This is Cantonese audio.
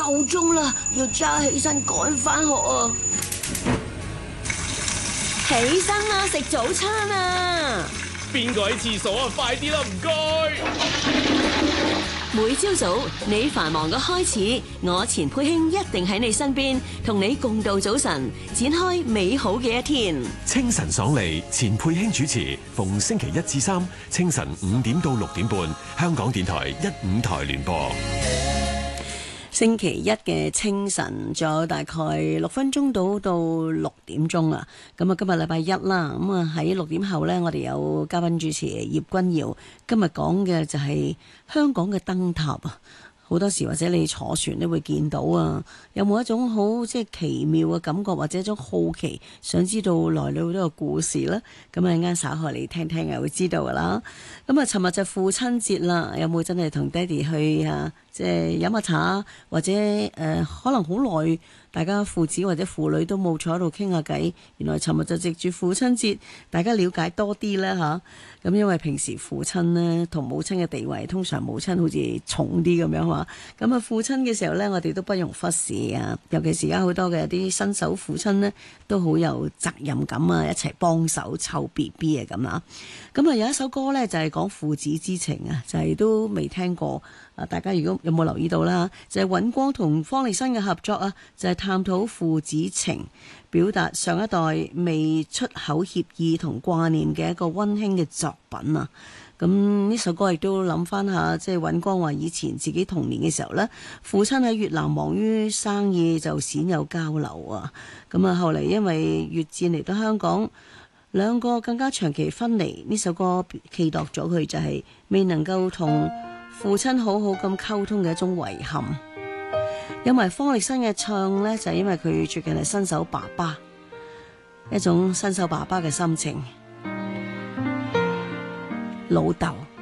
夠鐘啦，要揸起身趕返學啊！起身啦，食早餐啊！ 邊個喺廁所啊？快啲啦，唔該！ 每朝早你繁忙嘅開始，我錢佩卿一定喺你身邊，同你共度早晨，展開美好嘅一天。 清晨爽利，錢佩卿主持，逢星期1至3清晨5點到6點半，香港電台1、5台聯播。 星期一嘅清晨，仲有大概6分鐘到6點鐘啊！咁啊，今日禮拜一啦，咁啊喺6點後呢，我哋有嘉賓主持葉君瑤，今日講嘅就係香港嘅燈塔啊！好多時或者你坐船都會見到啊，有冇一種好即係奇妙嘅感覺，或者一種好奇，想知道來了好多個故事呢？咁啊，陣間稍後你聽聽啊，會知道噶啦。咁啊，尋日就父親節啦，有冇真係同爹哋去啊？即係飲下茶，或者可能好耐，大家父子或者父女都冇坐喺度傾下偈。原來尋日就藉住父親節，大家了解多啲啦吓。咁因為平時父親呢同母親嘅地位，通常母親好似重啲咁樣嘛。咁啊，父親嘅時候呢，我哋都不容忽視啊。尤其是而家好多嘅啲新手父親呢，都好有責任感啊，一齊幫手湊 BB 啊咁啦。咁啊，有一首歌呢，就係講父子之情啊，就係都未聽過。大家如果有冇留意到啦，就係尹光同方力申嘅合作啊，就係探討父子情，表達上一代未出口協議同掛念嘅一個溫馨嘅作品啊。咁呢首歌亦都諗翻下，即係尹光話以前自己童年嘅時候呢，父親喺越南忙於生意就鮮有交流啊。咁啊，後嚟因為越戰嚟到香港，兩個更加長期分離。呢首歌寄託咗佢就係未能夠同父親好好咁溝通嘅一種遺憾。有埋方力申嘅唱呢，就係因為佢最近係新手爸爸，一種新手爸爸嘅心情。老豆。